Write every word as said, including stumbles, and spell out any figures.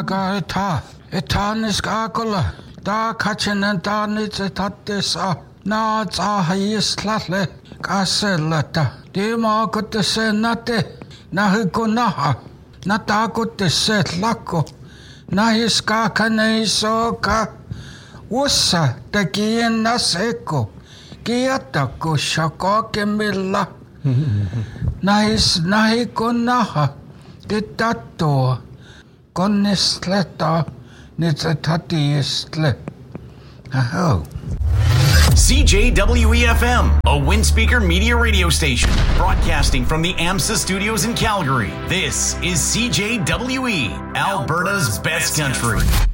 Eta, etanis gagola, da kachinan danits etatisa, na zahayislale, gaselata, de margot se nate, nahigunaha, natagut se lako, nahiska kaneisoka, usa, de gien naseko, giataku shako gemilla, nahis nahigunaha, de tato. Connesleta nitsatisle. Oh. C J W E F M, a Windspeaker media radio station, broadcasting from the AMSA studios in Calgary. This is C J W E, Alberta's best country.